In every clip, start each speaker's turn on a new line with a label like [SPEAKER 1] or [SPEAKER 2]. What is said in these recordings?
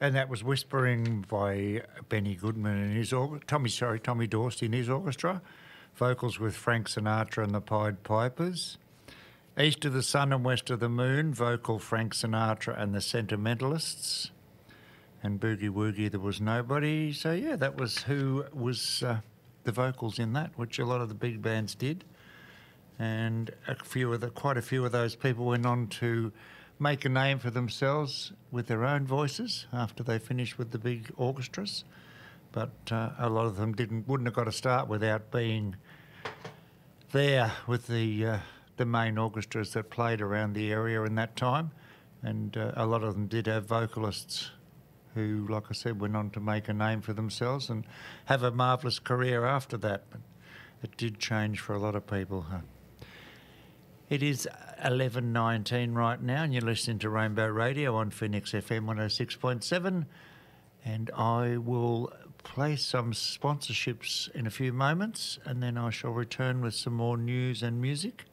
[SPEAKER 1] And that was Whispering by Benny Goodman and his Tommy Dorsey and his orchestra. Vocals with Frank Sinatra and the Pied Pipers. East of the Sun and West of the Moon, vocal Frank Sinatra and the Sentimentalists. And Boogie Woogie, There Was Nobody. So, yeah, that was who was the vocals in that, which a lot of the big bands did. And quite a few of those people went on to make a name for themselves with their own voices after they finished with the big orchestras. But a lot of them wouldn't have got a start without being there with the main orchestras that played around the area in that time. And a lot of them did have vocalists who, like I said, went on to make a name for themselves and have a marvellous career after that. But it did change for a lot of people. It is 11:19 right now, and you're listening to Rainbow Radio on Phoenix FM 106.7, and I will play some sponsorships in a few moments, and then I shall return with some more news and music.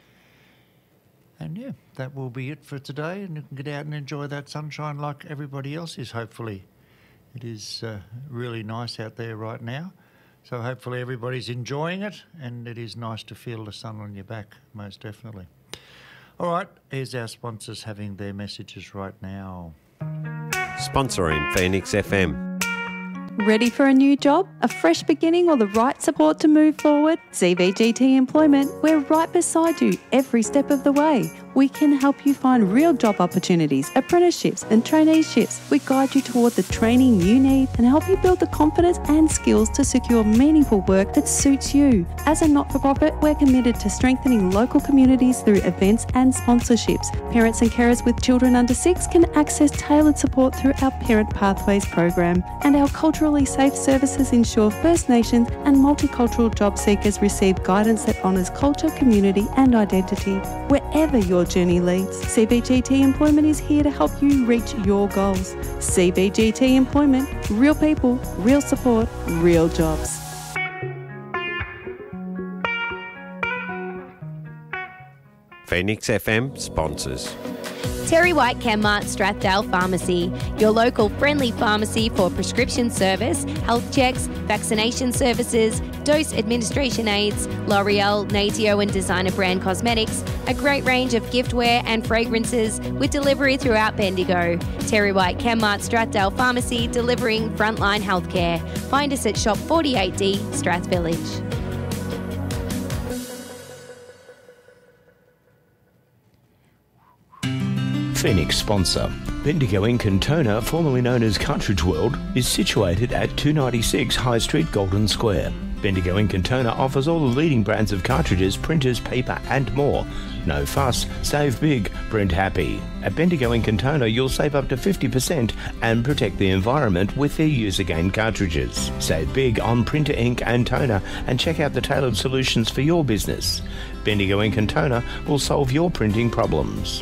[SPEAKER 1] And yeah, that will be it for today, and you can get out and enjoy that sunshine like everybody else is, hopefully. It is really nice out there right now, so hopefully everybody's enjoying it, and it is nice to feel the sun on your back, most definitely. All right, here's our sponsors having their messages right now.
[SPEAKER 2] Sponsoring Phoenix FM.
[SPEAKER 3] Ready for a new job, a fresh beginning, or the right support to move forward? CBGT Employment, we're right beside you every step of the way. We can help you find real job opportunities, apprenticeships and traineeships. We guide you toward the training you need and help you build the confidence and skills to secure meaningful work that suits you. As a not-for-profit, we're committed to strengthening local communities through events and sponsorships. Parents and carers with children under 6 can access tailored support through our Parent Pathways program. And our culturally safe services ensure First Nations and multicultural job seekers receive guidance that honours culture, community and identity. Wherever your journey leads, CBGT Employment is here to help you reach your goals. CBGT Employment, real people, real support, real jobs.
[SPEAKER 2] Phoenix FM sponsors.
[SPEAKER 4] Terry White Chemmart Strathdale Pharmacy, your local friendly pharmacy for prescription service, health checks, vaccination services, dose administration aids, L'Oreal, Natio and designer brand cosmetics, a great range of giftware and fragrances with delivery throughout Bendigo. Terry White Chemmart Strathdale Pharmacy, delivering frontline healthcare. Find us at Shop 48D, Strath Village.
[SPEAKER 5] Phoenix sponsor. Bendigo in Cantona, formerly known as Cartridge World, is situated at 296 High Street, Golden Square. Bendigo in Cantona offers all the leading brands of cartridges, printers, paper and more. No fuss, save big, print happy. At Bendigo in Cantona, you'll save up to 50% and protect the environment with their Use Again cartridges. Save big on printer ink and toner and check out the tailored solutions for your business. Bendigo in Cantona will solve your printing problems.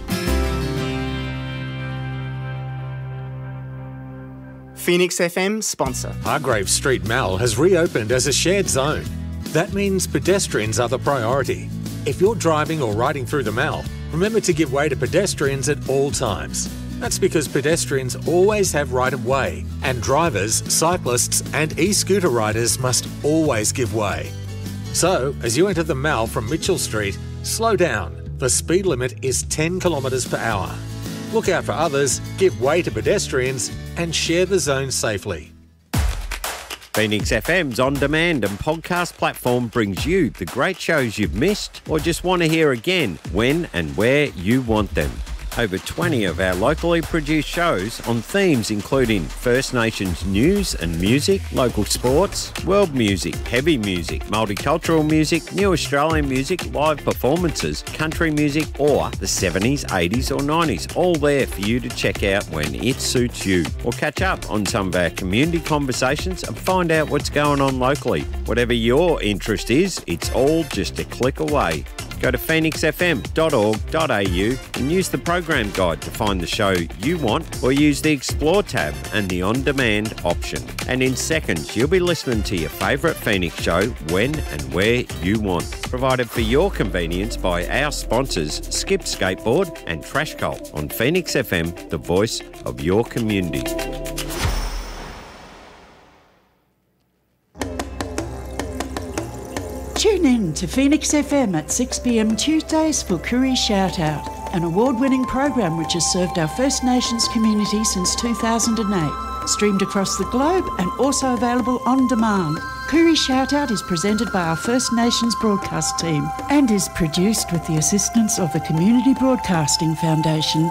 [SPEAKER 6] Phoenix FM sponsor.
[SPEAKER 7] Hargrave Street Mall has reopened as a shared zone. That means pedestrians are the priority. If you're driving or riding through the mall, remember to give way to pedestrians at all times. That's because pedestrians always have right of way, and drivers, cyclists and e-scooter riders must always give way. So, as you enter the mall from Mitchell Street, slow down. The speed limit is 10 kilometres per hour. Look out for others, give way to pedestrians and share the zone safely.
[SPEAKER 2] Phoenix FM's on-demand and podcast platform brings you the great shows you've missed or just want to hear again when and where you want them. Over 20 of our locally produced shows on themes including First Nations news and music, local sports, world music, heavy music, multicultural music, new Australian music, live performances, country music or the 70s, 80s or 90s, all there for you to check out when it suits you. Or catch up on some of our community conversations and find out what's going on locally. Whatever your interest is, it's all just a click away. Go to phoenixfm.org.au and use the program guide to find the show you want, or use the Explore tab and the On-Demand option. And in seconds, you'll be listening to your favourite Phoenix show when and where you want. Provided for your convenience by our sponsors, Skip Skateboard and Trash Cult on Phoenix FM, the voice of your community.
[SPEAKER 8] Tune in to Phoenix FM at 6 p.m. Tuesdays for Koori Shout Out, an award-winning program which has served our First Nations community since 2008. Streamed across the globe and also available on demand. Koori Shout Out is presented by our First Nations broadcast team and is produced with the assistance of the Community Broadcasting Foundation.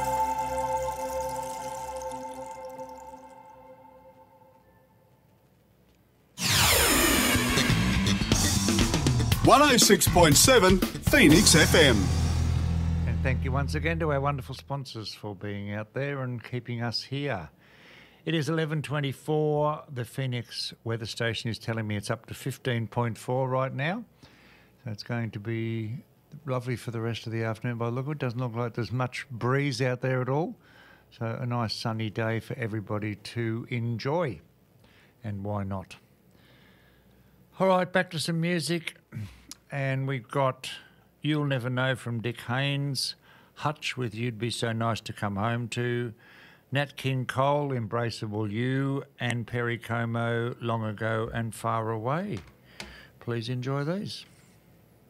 [SPEAKER 9] .7 Phoenix FM.
[SPEAKER 1] And thank you once again to our wonderful sponsors for being out there and keeping us here. It is 11:24. The Phoenix weather station is telling me it's up to 15.4 right now. So it's going to be lovely for the rest of the afternoon. By the look of it, doesn't look like there's much breeze out there at all. So a nice sunny day for everybody to enjoy. And why not? All right, back to some music. And we've got You'll Never Know from Dick Haynes, Hutch with You'd Be So Nice to Come Home To, Nat King Cole, Embraceable You, and Perry Como, Long Ago and Far Away. Please enjoy these.